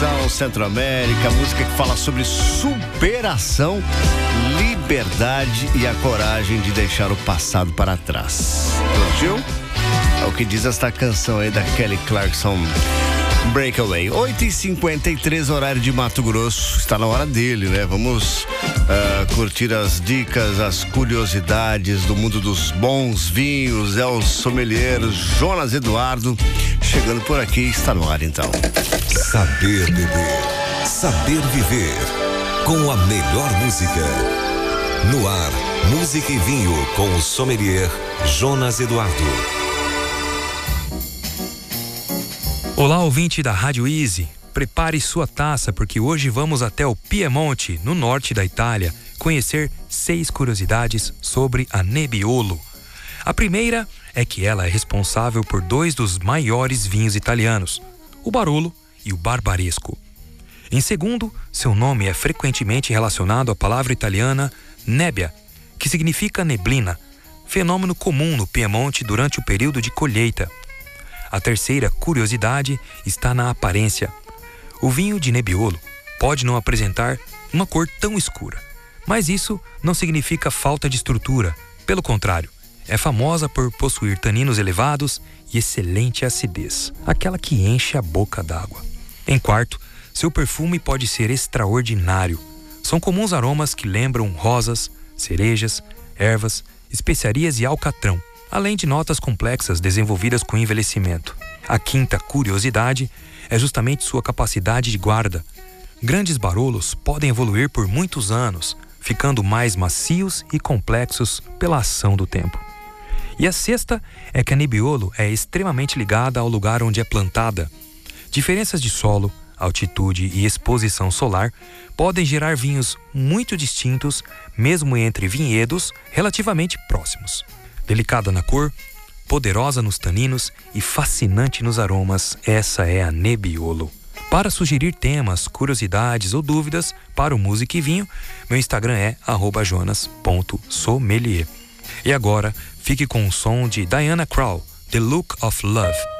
tradição, Centro-América, música que fala sobre superação, liberdade e a coragem de deixar o passado para trás. Curtiu? É o que diz esta canção aí da Kelly Clarkson, Breakaway. 8h53, horário de Mato Grosso. Está na hora dele, né? Vamos curtir as dicas, as curiosidades do mundo dos bons vinhos. É o sommelier Jonas Eduardo chegando por aqui. Está no ar, então. Saber beber, saber viver, com a melhor música. No ar, música e vinho com o sommelier Jonas Eduardo. Olá, ouvinte da Rádio Easy. Prepare sua taça, porque hoje vamos até o Piemonte, no norte da Itália, conhecer 6 curiosidades sobre a Nebbiolo. A primeira é que ela é responsável por 2 dos maiores vinhos italianos, o Barolo e o Barbaresco. Em segundo, seu nome é frequentemente relacionado à palavra italiana nebbia, que significa neblina, fenômeno comum no Piemonte durante o período de colheita. A terceira curiosidade está na aparência. O vinho de Nebbiolo pode não apresentar uma cor tão escura, mas isso não significa falta de estrutura. Pelo contrário, é famosa por possuir taninos elevados e excelente acidez, aquela que enche a boca d'água. Em quarto, seu perfume pode ser extraordinário. São comuns aromas que lembram rosas, cerejas, ervas, especiarias e alcatrão, além de notas complexas desenvolvidas com envelhecimento. A quinta curiosidade é justamente sua capacidade de guarda. Grandes barolos podem evoluir por muitos anos, ficando mais macios e complexos pela ação do tempo. E a sexta é que a Nebbiolo é extremamente ligada ao lugar onde é plantada. Diferenças de solo, altitude e exposição solar podem gerar vinhos muito distintos, mesmo entre vinhedos relativamente próximos. Delicada na cor, poderosa nos taninos e fascinante nos aromas, essa é a Nebbiolo. Para sugerir temas, curiosidades ou dúvidas para o Música e Vinho, meu Instagram é @jonas.sommelier. E agora, fique com o som de Diana Krall, The Look of Love.